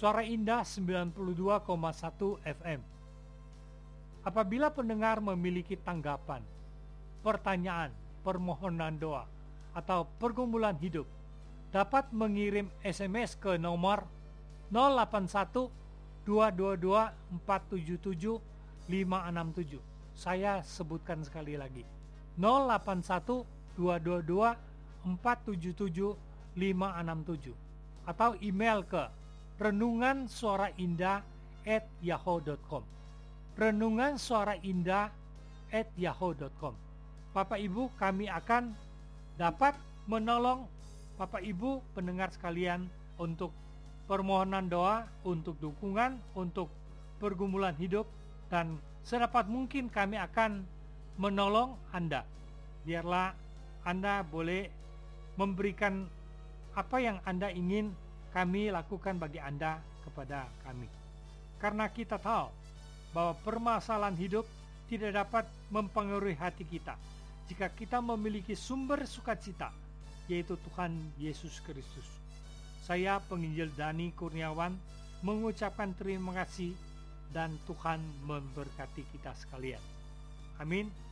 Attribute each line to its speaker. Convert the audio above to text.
Speaker 1: Suara Indah 92,1 FM. Apabila pendengar memiliki tanggapan, pertanyaan, permohonan doa, atau pergumulan hidup, dapat mengirim SMS ke nomor 081 222 477 567. Saya sebutkan sekali lagi, 081 222 477 567, atau email ke renungansuaraindah@yahoo.com. renungansuaraindah@yahoo.com. Bapak Ibu, kami akan dapat menolong Bapak Ibu pendengar sekalian untuk permohonan doa, untuk dukungan, untuk pergumulan hidup, dan sedapat mungkin kami akan menolong Anda. Biarlah Anda boleh memberikan apa yang Anda ingin kami lakukan bagi Anda kepada kami. Karena kita tahu bahwa permasalahan hidup tidak dapat mempengaruhi hati kita jika kita memiliki sumber sukacita, yaitu Tuhan Yesus Kristus. Saya penginjil Dani Kurniawan mengucapkan terima kasih, dan Tuhan memberkati kita sekalian. Amin.